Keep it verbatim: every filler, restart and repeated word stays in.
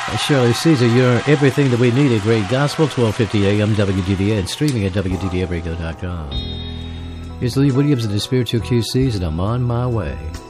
Shirley Caesar, you're everything that we need. A great gospel, twelve fifty a.m. W D D A, and streaming at W D D A radio dot com. Here's Lee Williams and the Spiritual Q Cs, and I'm on my way.